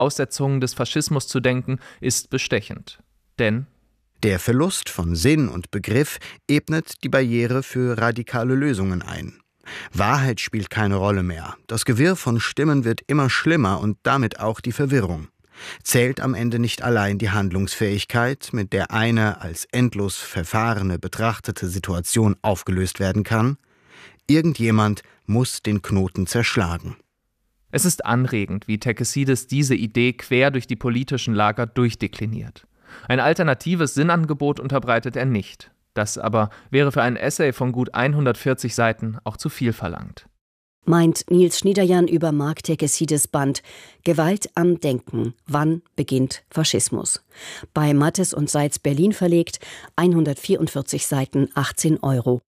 Aussetzungen des Faschismus zu denken, ist bestechend. Denn der Verlust von Sinn und Begriff ebnet die Barriere für radikale Lösungen ein. Wahrheit spielt keine Rolle mehr. Das Gewirr von Stimmen wird immer schlimmer und damit auch die Verwirrung. Zählt am Ende nicht allein die Handlungsfähigkeit, mit der eine als endlos verfahrene betrachtete Situation aufgelöst werden kann? Irgendjemand muss den Knoten zerschlagen. Es ist anregend, wie Tekesides diese Idee quer durch die politischen Lager durchdekliniert. Ein alternatives Sinnangebot unterbreitet er nicht. Das aber wäre für ein Essay von gut 140 Seiten auch zu viel verlangt. Meint Nils Schniederjan über Mark Tekesides Band »Gewalt am Denken. Wann beginnt Faschismus?« Bei Mattes und Seitz Berlin verlegt, 144 Seiten, 18 €.